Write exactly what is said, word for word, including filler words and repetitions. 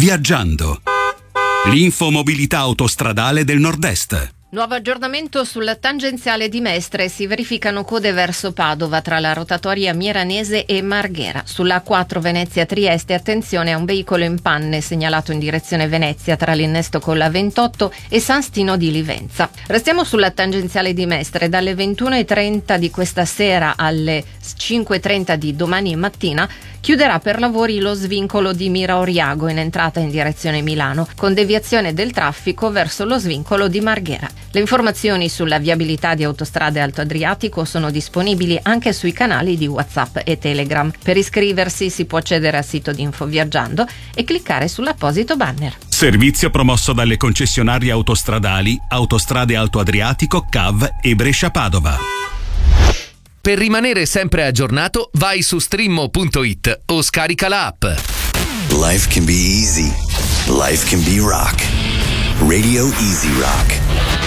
Viaggiando. L'infomobilità autostradale del Nord-Est. Nuovo aggiornamento sul tangenziale di Mestre. Si verificano code verso Padova tra la rotatoria Miranese e Marghera. Sulla A quattro Venezia-Trieste attenzione a un veicolo in panne segnalato in direzione Venezia tra l'innesto con la ventotto e San Stino di Livenza. Restiamo sulla tangenziale di Mestre. Dalle ventuno e trenta di questa sera alle cinque e trenta di domani mattina chiuderà per lavori lo svincolo di Mira Oriago in entrata in direzione Milano, con deviazione del traffico verso lo svincolo di Marghera. Le informazioni sulla viabilità di Autostrade Alto Adriatico sono disponibili anche sui canali di WhatsApp e Telegram. Per iscriversi si può accedere al sito di Infoviaggiando e cliccare sull'apposito banner. Servizio promosso dalle concessionarie autostradali Autostrade Alto Adriatico, C A V e Brescia-Padova. Per rimanere sempre aggiornato, vai su streammo punto it o scarica la app. Life can be easy. Life can be rock. Radio Easy Rock.